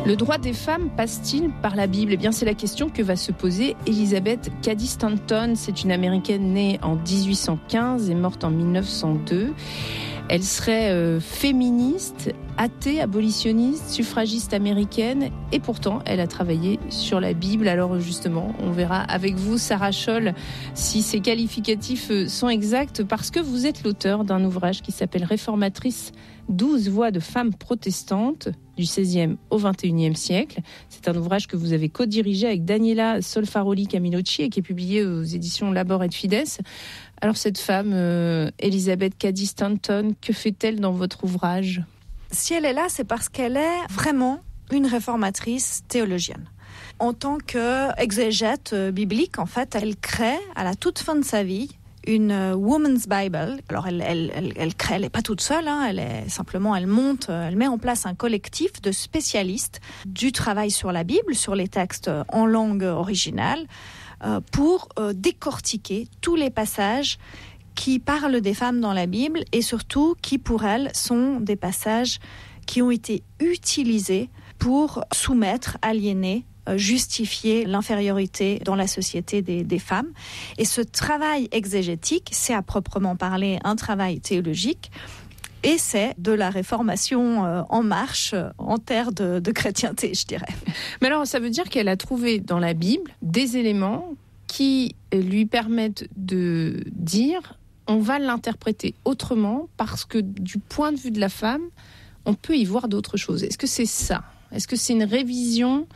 Le droit des femmes passe-t-il par la Bible ? Eh bien, c'est la question que va se poser Elizabeth Cady Stanton. C'est une Américaine née en 1815 et morte en 1902. Elle serait féministe, athée, abolitionniste, suffragiste américaine et pourtant elle a travaillé sur la Bible. Alors justement, on verra avec vous, Sarah Scholl, si ces qualificatifs sont exacts parce que vous êtes l'auteur d'un ouvrage qui s'appelle Réformatrice, 12 voix de femmes protestantes du XVIe au XXIe siècle. C'est un ouvrage que vous avez co-dirigé avec Daniela Solfaroli Camilocci et qui est publié aux éditions Labor et Fides. Alors cette femme, Elizabeth Cady Stanton, que fait-elle dans votre ouvrage ? Si elle est là, c'est parce qu'elle est vraiment une réformatrice théologienne. En tant qu'exégète biblique, en fait, elle crée, à la toute fin de sa vie, une Woman's Bible. Alors elle crée, elle n'est pas toute seule, elle monte, elle met en place un collectif de spécialistes du travail sur la Bible, sur les textes en langue originale, pour décortiquer tous les passages qui parlent des femmes dans la Bible et surtout qui, pour elles, sont des passages qui ont été utilisés pour soumettre, aliéner, justifier l'infériorité dans la société des femmes. Et ce travail exégétique, c'est à proprement parler un travail théologique. Et c'est de la réformation en marche en terre de chrétienté, je dirais. Mais alors, ça veut dire qu'elle a trouvé dans la Bible des éléments qui lui permettent de dire on va l'interpréter autrement parce que du point de vue de la femme, on peut y voir d'autres choses. Est-ce que c'est ça ? Est-ce que c'est une révision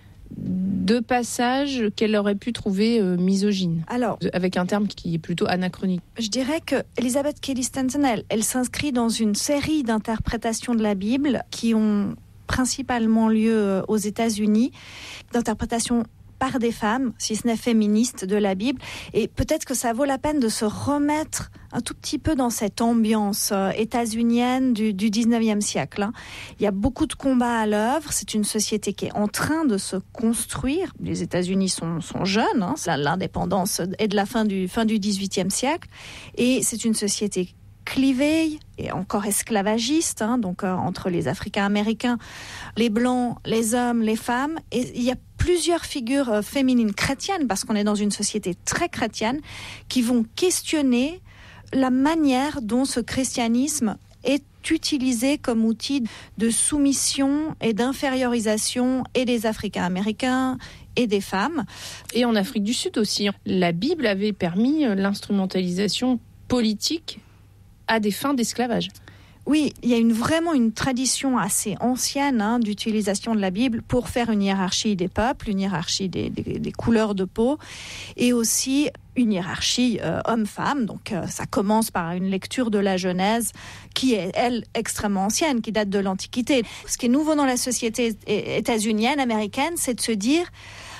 de passages qu'elle aurait pu trouver misogynes, avec un terme qui est plutôt anachronique? Je dirais que Elizabeth Cady Stanton, elle s'inscrit dans une série d'interprétations de la Bible qui ont principalement lieu aux États-Unis, d'interprétations par des femmes, si ce n'est féministes, de la Bible. Et peut-être que ça vaut la peine de se remettre un tout petit peu dans cette ambiance états-unienne du 19e siècle. Il y a beaucoup de combats à l'œuvre. C'est une société qui est en train de se construire. Les États-Unis sont jeunes. L'indépendance est de la fin du 18e siècle. Et c'est une société clivée et encore esclavagiste, donc entre les Africains-Américains, les Blancs, les hommes, les femmes. Et il y a plusieurs figures féminines chrétiennes, parce qu'on est dans une société très chrétienne, qui vont questionner la manière dont ce christianisme est utilisé comme outil de soumission et d'infériorisation et des Africains-Américains et des femmes. Et en Afrique du Sud aussi. La Bible avait permis l'instrumentalisation politique à des fins d'esclavage. Oui, il y a vraiment une tradition assez ancienne d'utilisation de la Bible pour faire une hiérarchie des peuples, une hiérarchie des couleurs de peau et aussi une hiérarchie homme-femme. Donc ça commence par une lecture de la Genèse qui est, elle, extrêmement ancienne, qui date de l'Antiquité. Ce qui est nouveau dans la société états-unienne, américaine, c'est de se dire